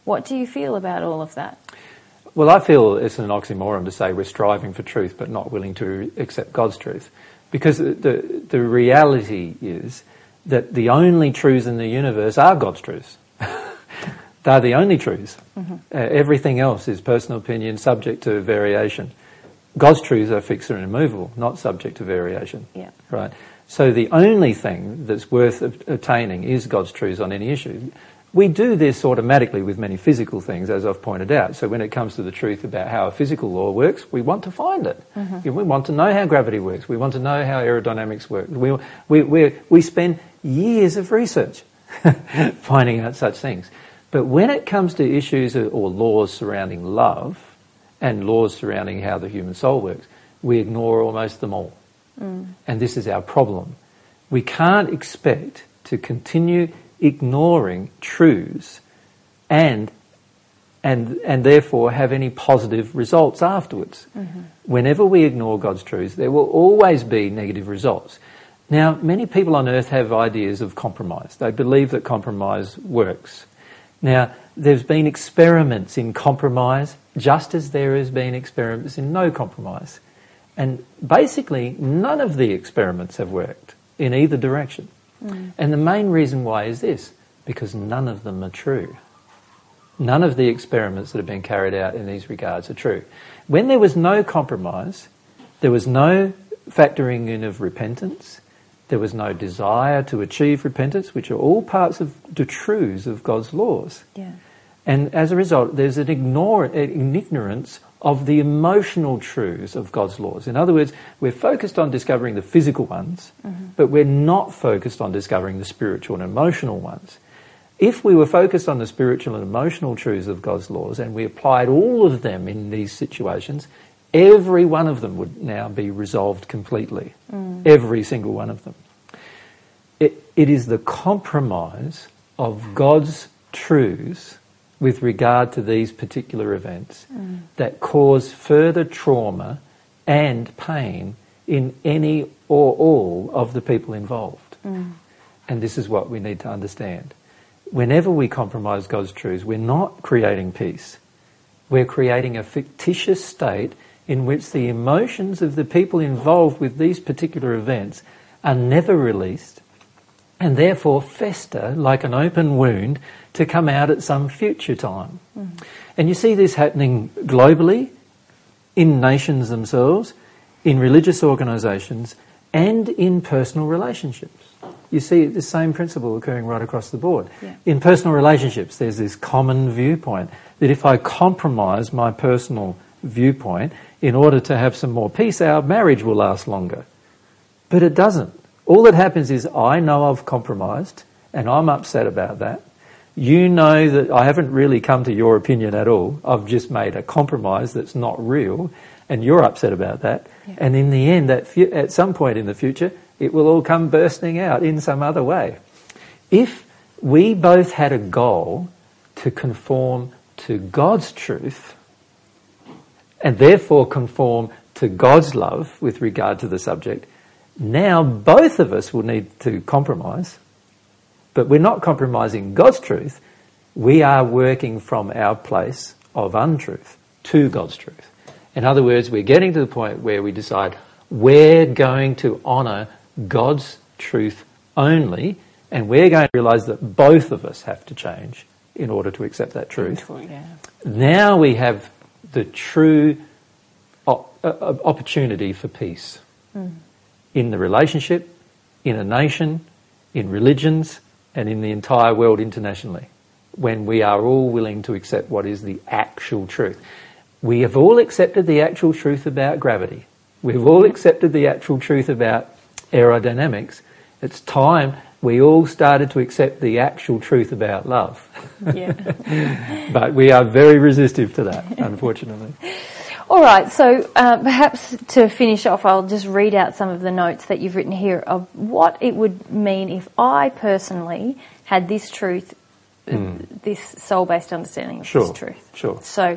What do you feel about all of that? Well, I feel it's an oxymoron to say we're striving for truth but not willing to accept God's truth. Because the reality is that the only truths in the universe are God's truths. They're the only truths. Mm-hmm. Everything else is personal opinion, subject to variation. God's truths are fixed and immovable, not subject to variation. Yeah. Right? So the only thing that's worth attaining is God's truths on any issue. We do this automatically with many physical things, as I've pointed out. So when it comes to the truth about how a physical law works, we want to find it. Mm-hmm. We want to know how gravity works. We want to know how aerodynamics work. We spend years of research finding out such things. But when it comes to issues or laws surrounding love and laws surrounding how the human soul works, we ignore almost them all. Mm. And this is our problem. We can't expect to continue ignoring truths and therefore have any positive results afterwards. Mm-hmm. Whenever we ignore God's truths, there will always be negative results. Now, many people on earth have ideas of compromise. They believe that compromise works. Now, there's been experiments in compromise just as there has been experiments in no compromise. And basically, none of the experiments have worked in either direction. Mm. And the main reason why is this, because none of them are true. None of the experiments that have been carried out in these regards are true. When there was no compromise, there was no factoring in of repentance, there was no desire to achieve repentance, which are all parts of the truths of God's laws. Yeah. And as a result, there's an ignorance of the emotional truths of God's laws. In other words, we're focused on discovering the physical ones, mm-hmm. but we're not focused on discovering the spiritual and emotional ones. If we were focused on the spiritual and emotional truths of God's laws and we applied all of them in these situations, every one of them would now be resolved completely. Mm. Every single one of them. It is the compromise of God's truths with regard to these particular events that cause further trauma and pain in any or all of the people involved. Mm. And this is what we need to understand. Whenever we compromise God's truths, we're not creating peace. We're creating a fictitious state in which the emotions of the people involved with these particular events are never released and therefore fester like an open wound to come out at some future time. Mm. And you see this happening globally, in nations themselves, in religious organisations, and in personal relationships. You see the same principle occurring right across the board. Yeah. In personal relationships, there's this common viewpoint that if I compromise my personal viewpoint in order to have some more peace, our marriage will last longer. But it doesn't. All that happens is I know I've compromised and I'm upset about that. You know that I haven't really come to your opinion at all. I've just made a compromise that's not real and you're upset about that. Yeah. And in the end, at some point in the future, it will all come bursting out in some other way. If we both had a goal to conform to God's truth and therefore conform to God's love with regard to the subject, now both of us will need to compromise, but we're not compromising God's truth. We are working from our place of untruth to God's truth. In other words, we're getting to the point where we decide we're going to honour God's truth only, and we're going to realise that both of us have to change in order to accept that truth. Yeah. Now we have the true opportunity for peace. Mm. In the relationship, in a nation, in religions, and in the entire world internationally, when we are all willing to accept what is the actual truth. We have all accepted the actual truth about gravity. We've all accepted the actual truth about aerodynamics. It's time we all started to accept the actual truth about love. Yeah. But we are very resistive to that, unfortunately. All right, so perhaps to finish off, I'll just read out some of the notes that you've written here of what it would mean if I personally had this truth, this soul-based understanding of this truth. Sure. So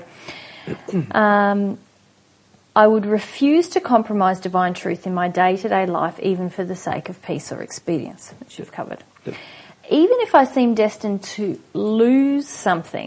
I would refuse to compromise divine truth in my day-to-day life, even for the sake of peace or expedience, which you've covered. Yep. Even if I seem destined to lose something,